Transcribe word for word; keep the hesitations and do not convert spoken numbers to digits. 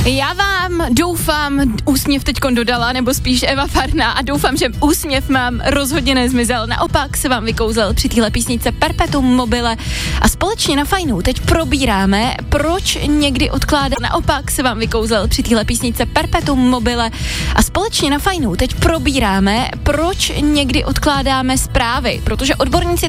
Já vám doufám, úsměv teďkon dodala, nebo spíš Eva Farná, a doufám, že úsměv mám rozhodně nezmizel. Naopak se vám vykouzel při téhle písničce Perpetuum mobile a společně na Fajnu teď probíráme, proč někdy odkládá. Naopak se vám vykouzel při téhle písničce Perpetuum mobile a společně na Fajnu teď probíráme, proč někdy odkládáme zprávy, protože odborníci